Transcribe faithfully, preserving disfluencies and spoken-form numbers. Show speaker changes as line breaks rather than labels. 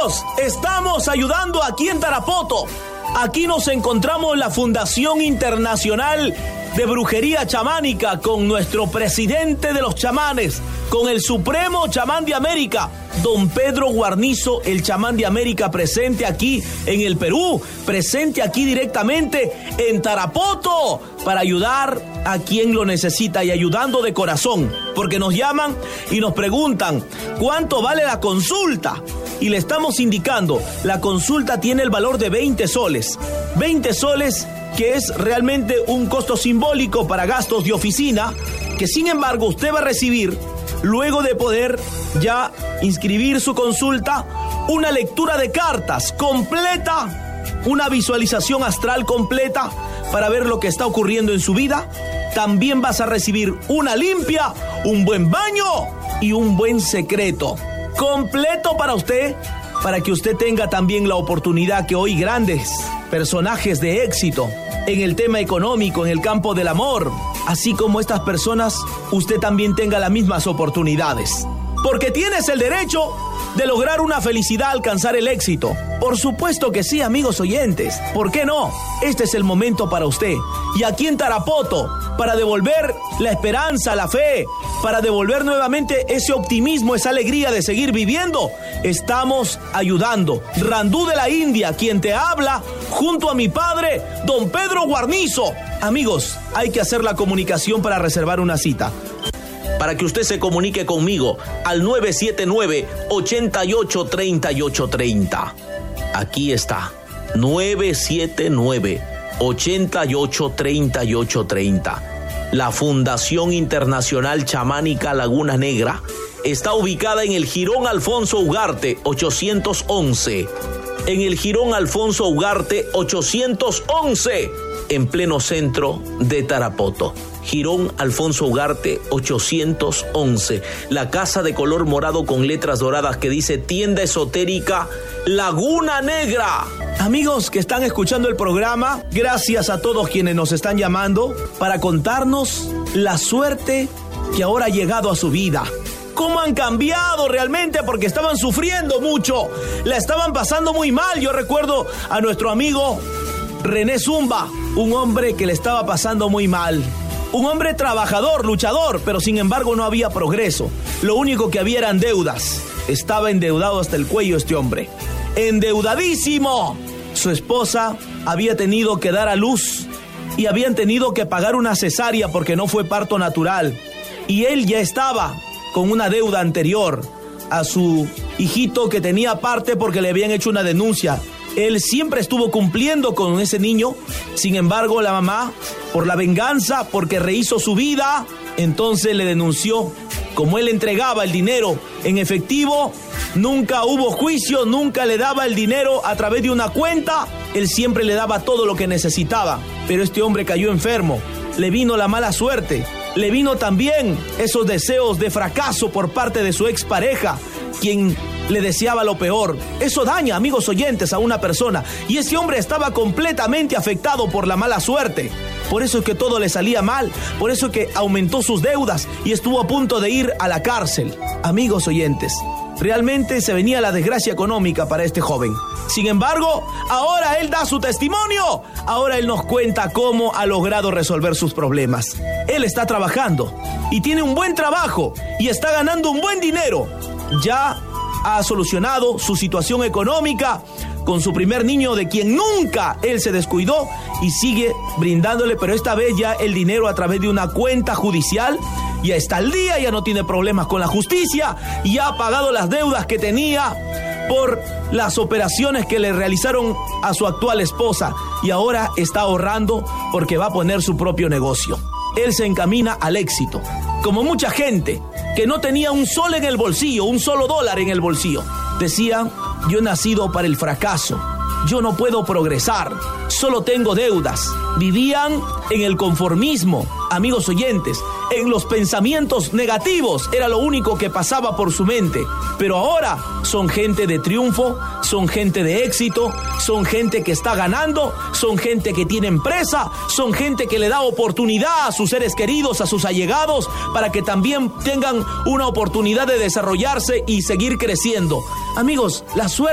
Amigos, estamos ayudando aquí en Tarapoto. Aquí nos encontramos en la Fundación Internacional de Brujería Chamánica con nuestro presidente de los chamanes, con el supremo chamán de América, don Pedro Guarnizo, el chamán de América, presente aquí en el Perú, presente aquí directamente en Tarapoto para ayudar a quien lo necesita y ayudando de corazón, porque nos llaman y nos preguntan cuánto vale la consulta. Y le estamos indicando, la consulta tiene el valor de veinte soles. veinte soles que es realmente un costo simbólico para gastos de oficina, que sin embargo usted va a recibir, luego de poder ya inscribir su consulta, una lectura de cartas completa, una visualización astral completa para ver lo que está ocurriendo en su vida. También vas a recibir una limpia, un buen baño y un buen secreto completo para usted, para que usted tenga también la oportunidad que hoy grandes personajes de éxito en el tema económico, en el campo del amor, así como estas personas, usted también tenga las mismas oportunidades. Porque tienes el derecho de lograr una felicidad, alcanzar el éxito. Por supuesto que sí, amigos oyentes. ¿Por qué no? Este es el momento para usted. Y aquí en Tarapoto, para devolver la esperanza, la fe, para devolver nuevamente ese optimismo, esa alegría de seguir viviendo, estamos ayudando. Randú de la India, quien te habla, junto a mi padre, don Pedro Guarnizo. Amigos, hay que hacer la comunicación para reservar una cita. Para que usted se comunique conmigo al nueve siete nueve, ocho ocho tres ocho tres cero. Aquí está, nueve siete nueve, ocho ocho tres ocho tres cero. La Fundación Internacional Chamánica Laguna Negra está ubicada en el Jirón Alfonso Ugarte ochocientos once. En el Jirón Alfonso Ugarte ochocientos once, en pleno centro de Tarapoto. Jirón Alfonso Ugarte ochocientos once. La casa de color morado con letras doradas que dice Tienda Esotérica Laguna Negra. Amigos que están escuchando el programa, gracias a todos quienes nos están llamando para contarnos la suerte que ahora ha llegado a su vida. ¿Cómo han cambiado realmente? Porque estaban sufriendo mucho, la estaban pasando muy mal. Yo recuerdo a nuestro amigo René Zumba, un hombre que le estaba pasando muy mal. Un hombre trabajador, luchador, pero sin embargo no había progreso. Lo único que había eran deudas. Estaba endeudado hasta el cuello este hombre. ¡Endeudadísimo! Su esposa había tenido que dar a luz y habían tenido que pagar una cesárea porque no fue parto natural. Y él ya estaba con una deuda anterior a su hijito que tenía parte porque le habían hecho una denuncia. Él siempre estuvo cumpliendo con ese niño. Sin embargo, la mamá, por la venganza, porque rehizo su vida, entonces le denunció. Como él entregaba el dinero en efectivo, nunca hubo juicio, nunca le daba el dinero a través de una cuenta. Él siempre le daba todo lo que necesitaba. Pero este hombre cayó enfermo. Le vino la mala suerte. Le vino también esos deseos de fracaso por parte de su expareja, quien le deseaba lo peor. Eso daña, amigos oyentes, a una persona. Y ese hombre estaba completamente afectado por la mala suerte. Por eso es que todo le salía mal. Por eso es que aumentó sus deudas y estuvo a punto de ir a la cárcel. Amigos oyentes, realmente se venía la desgracia económica para este joven. Sin embargo, ahora él da su testimonio. Ahora él nos cuenta cómo ha logrado resolver sus problemas. Él está trabajando y tiene un buen trabajo y está ganando un buen dinero. Ya ha solucionado su situación económica con su primer niño, de quien nunca él se descuidó, y sigue brindándole, pero esta vez ya el dinero a través de una cuenta judicial. Ya está al día, ya no tiene problemas con la justicia, y ha pagado las deudas que tenía por las operaciones que le realizaron a su actual esposa, y ahora está ahorrando porque va a poner su propio negocio. Él se encamina al éxito, como mucha gente que no tenía un sol en el bolsillo, un solo dólar en el bolsillo. Decía, yo he nacido para el fracaso, yo no puedo progresar, solo tengo deudas. Vivían en el conformismo, amigos oyentes, en los pensamientos negativos, era lo único que pasaba por su mente. Pero ahora son gente de triunfo, son gente de éxito, son gente que está ganando, son gente que tiene empresa, son gente que le da oportunidad a sus seres queridos, a sus allegados, para que también tengan una oportunidad de desarrollarse y seguir creciendo. Amigos, la suerte